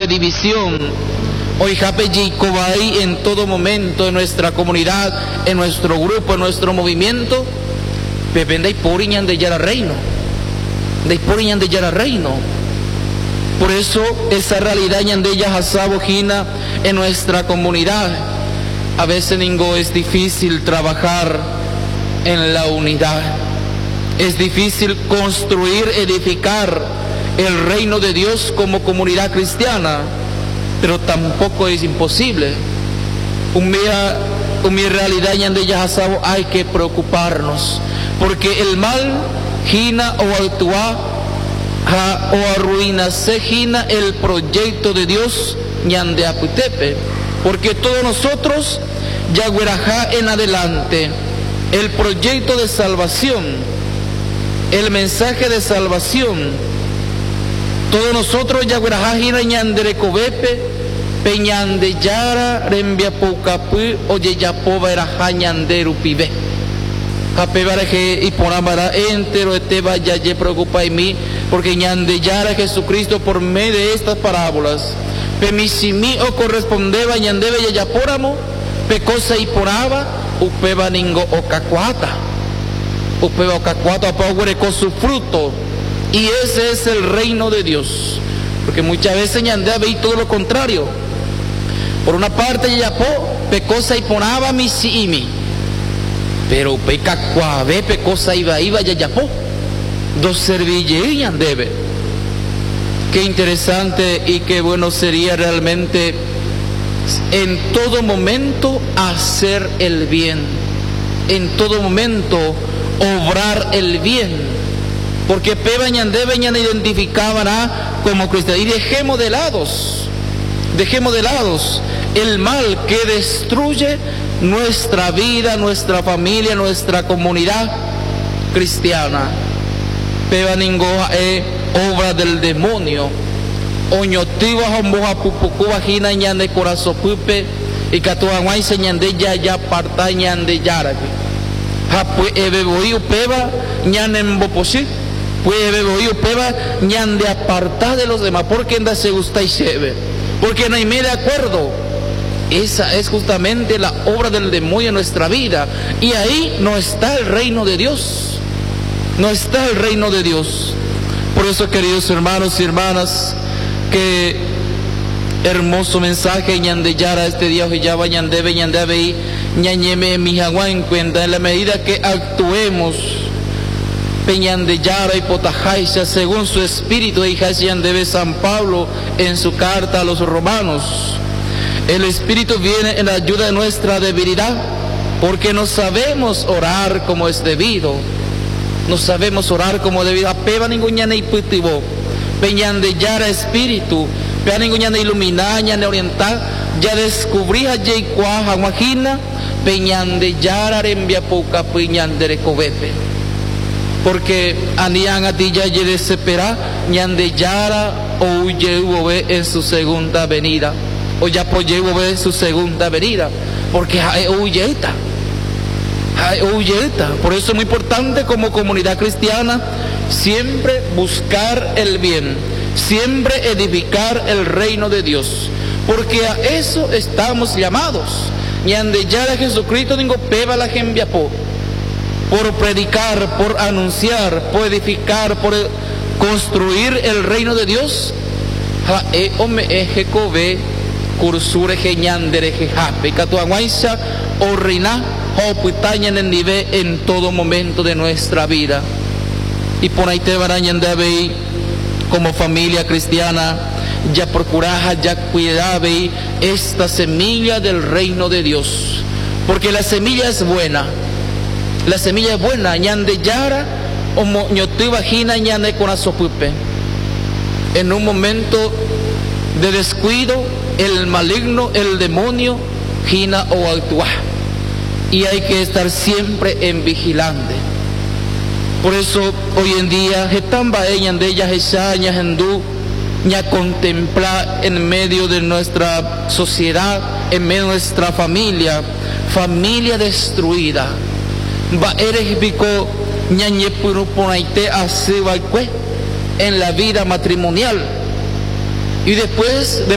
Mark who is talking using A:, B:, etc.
A: división. Hoy Jape Jicobay en todo momento, en nuestra comunidad, en nuestro grupo, en nuestro movimiento, Pependa y Poriñan de Yara Reino. De Poriñan de Yara Reino. Por eso, esa realidad de ella Hasabojina en nuestra comunidad. A veces ningo es difícil trabajar en la unidad. Es difícil construir, edificar el reino de Dios como comunidad cristiana, pero tampoco es imposible. Mi realidad de Yahasabo hay que preocuparnos, porque el mal gina o actúa o arruina se gina el proyecto de Dios ñande Aputepe, porque todos nosotros Yaguerajá en adelante el proyecto de salvación, el mensaje de salvación, todos nosotros Yaguerajá gina ñandere Cobepe peñande Yara rembia Poucapu oye Yapoba erajá ñanderu pibe Japebaraje y ponamara entero eteba ya ye preocupa en mí, porque ñande Yara Jesucristo por medio de estas parábolas pemisimi o correspondeba ñandebe yayapóramo pecosa y poraba upeba ningo okacuata apagüere con su fruto, y ese es el reino de Dios. Porque muchas veces ñandea ve todo lo contrario. Por una parte yayapó pecosa y poraba misiimi, pero pecacuave pecosa iba yayapó dos serville ñandebe. Qué interesante y qué bueno sería realmente en todo momento hacer el bien, en todo momento obrar el bien, porque peba ñandebe ñan identificaban como cristianos. Y dejemos de lados el mal que destruye nuestra vida, nuestra familia, nuestra comunidad cristiana. Peba ningoa obra del demonio. Oñotiwa homboja pupucuba gina ñande corazón pupe y catuanguay se ñande ya parta ñande yarabi. Ha pues ebeboí upeba ñande emboposí, pues ebeboí upeba ñande aparta de los demás, porque anda se gusta y se ve, porque no hay medio de acuerdo. Esa es justamente la obra del demonio en nuestra vida, y ahí no está el reino de Dios. No está el reino de Dios. Por eso, queridos hermanos y hermanas, qué hermoso mensaje ñande Yara este día ojillaba ñandebe ñandebe ñañeme mijagua en cuenta, en la medida que actuemos peñande Yara y potajaisa según su espíritu y ñandebe San Pablo en su carta a los romanos. El espíritu viene en la ayuda de nuestra debilidad, porque no sabemos orar como es debido. No sabemos orar como debido. Apeba ninguñane y putivo peñande Yara espíritu, pea ninguñane iluminar, ñane orientar, ya descubrí a Yeicuaja Guajina, peñande Yara rembia pouca peñande recobepe. Porque anían a ti ya ye desespera, ñande Yara o huye en su segunda venida, o ya poye en su segunda venida, porque huyeta. Por eso es muy importante como comunidad cristiana siempre buscar el bien, siempre edificar el reino de Dios, porque a eso estamos llamados. Ñande Yara Jesucristo ningo peba la gembiapó, por predicar, por anunciar, por edificar, por construir el reino de Dios. Cursure ñandere jejape catuanguaisa o reina o puitaña en el nivel en todo momento de nuestra vida. Y por ahí te varañan de ver como familia cristiana ya procuraja, ya cuidaba esta semilla del reino de Dios, porque la semilla es buena. La semilla es buena. Ñande Yara o moñotu vagina ñande con asopupe. En un momento de descuido, el maligno, el demonio, gina o actúa. Y hay que estar siempre en vigilante. Por eso hoy en día, jetamba de ellas esañas hindú, ña contemplar en medio de nuestra sociedad, en medio de nuestra familia destruida. Va eres bico ñañe puru ponaite así en la vida matrimonial. Y después de